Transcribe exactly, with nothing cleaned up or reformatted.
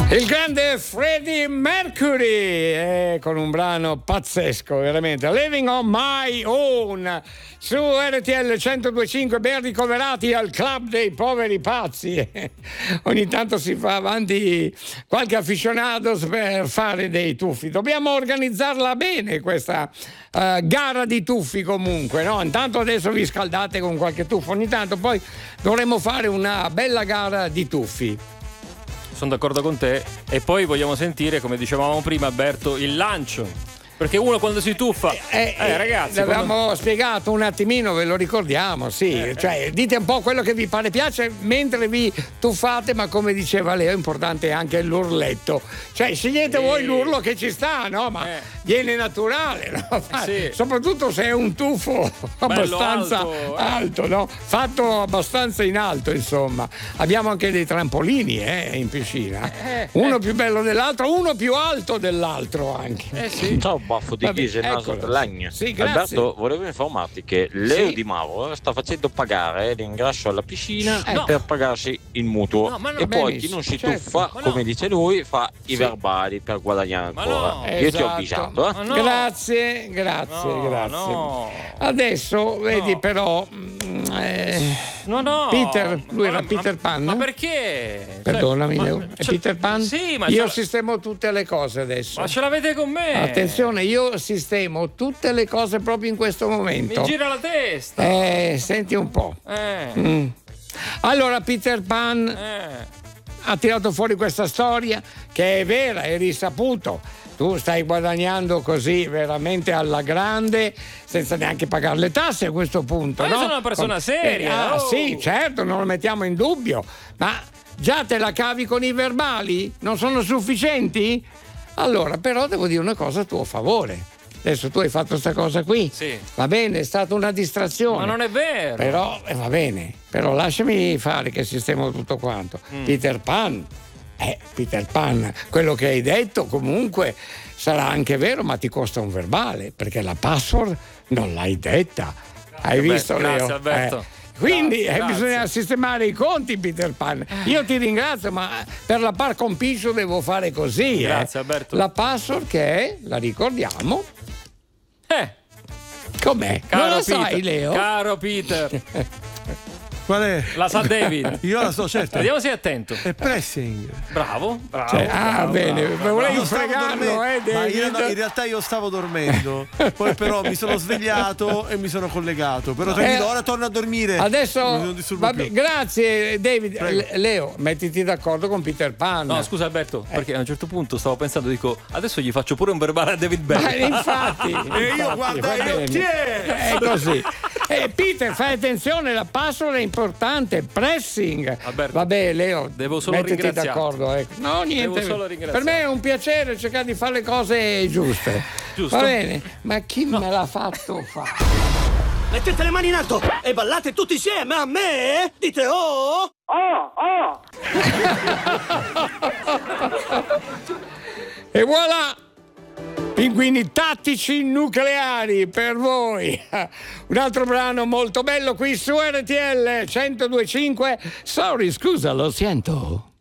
Il grande Freddie Mercury eh, con un brano pazzesco, veramente. Living on My Own su R T L centodue e cinque, ben ricoverati al club dei poveri pazzi. Ogni tanto si fa avanti qualche aficionados per fare dei tuffi. Dobbiamo organizzarla bene questa uh, gara di tuffi comunque, no? Intanto adesso vi scaldate con qualche tuffo, ogni tanto poi dovremo fare una bella gara di tuffi. Sono d'accordo con te. E poi vogliamo sentire, come dicevamo prima, Alberto, il lancio. Perché uno quando si tuffa, eh, eh, ragazzi, l'avevamo quando... spiegato un attimino, ve lo ricordiamo, sì, eh, cioè dite un po' quello che vi pare piace mentre vi tuffate, ma come diceva Leo è importante anche l'urletto, cioè scegliete eh. voi l'urlo che ci sta, no? Ma eh. viene naturale, no? Sì. Soprattutto se è un tuffo abbastanza alto, alto, no? Fatto abbastanza in alto, insomma. Abbiamo anche dei trampolini eh, in piscina, eh, uno eh. più bello dell'altro, uno più alto dell'altro anche. Eh sì. Ciao baffo di Chiesa e naso del legno. Sì, Alberto, volevo informarti che Leo sì. Di Mauro sta facendo pagare l'ingresso alla piscina eh, no. per pagarsi il mutuo no, no, e poi benissimo, chi non si certo. tuffa, no. come dice lui, fa sì. i verbali per guadagnare ma ancora. no. Io esatto. ti ho avvisato. Eh? No. Grazie, grazie, no, grazie. No. Adesso vedi no. però eh, no, no. Peter, lui ma, era Peter Pan. Ma, ma perché? Perdonami, cioè, Leo. ma, È cioè, Peter Pan? Sì, ma io ce sistemo tutte le cose adesso. Ma ce l'avete con me? Attenzione, io sistemo tutte le cose proprio in questo momento. Mi gira la testa. Eh, senti un po'. Eh. Mm. Allora, Peter Pan Eh. ha tirato fuori questa storia che è vera, è risaputo. Tu stai guadagnando così veramente alla grande senza neanche pagare le tasse a questo punto. Ma io no? sono una persona Con... seria. Eh, ah, oh. sì, certo, non lo mettiamo in dubbio. Ma già te la cavi con i verbali? Non sono sufficienti? Allora, però devo dire una cosa a tuo favore. Adesso tu hai fatto questa cosa qui. Sì. Va bene, è stata una distrazione. Ma non è vero. Però eh, va bene. Però lasciami fare che sistemo tutto quanto. Mm. Peter Pan. Eh, Peter Pan, quello che hai detto comunque sarà anche vero, ma ti costa un verbale, perché la password non l'hai detta. Hai Alberto, visto, Leo? Grazie, Alberto. Eh. Quindi grazie, eh, grazie. bisogna sistemare i conti, Peter Pan. Io ti ringrazio, ma per la par conpicio devo fare così. Grazie, eh. Alberto. La password che è, la ricordiamo. Eh. Com'è? Caro non la Peter, sai, Leo? Caro Peter. Qual è? La sa David. Io la so, certo. Vediamo se è attento. È pressing. Bravo, bravo. Cioè, ah, bravo, bene, bravo, volevo Io stavo fregarlo, dormendo, eh, ma io, David. no, in realtà io stavo dormendo, poi però mi sono svegliato e mi sono collegato. Però tranquillo, Eh, ora torno a dormire. Adesso, non disturbo vabbè, più. grazie David. Prego. Le- Leo, mettiti d'accordo con Peter Pan. No, scusa Alberto, perché a un certo punto stavo pensando, dico, adesso gli faccio pure un verbale a David Ma Bell. infatti, E io infatti, guarda, va io bene. chi è? È così. Eh, Peter, fai attenzione, la password è importante, pressing. Alberto, Vabbè, Leo, devo solo mettiti ringraziarti. d'accordo. Ecco. No, niente. Devo solo Per ringraziarti. me è un piacere cercare di fare le cose giuste. Giusto. Va bene, ma chi me l'ha fatto fare? Mettete le mani in alto e ballate tutti insieme a me. Dite oh! Oh, oh! E voilà! Pinguini tattici nucleari per voi. Un altro brano molto bello qui su R T L centodue e cinque. Sorry, scusa, lo sento.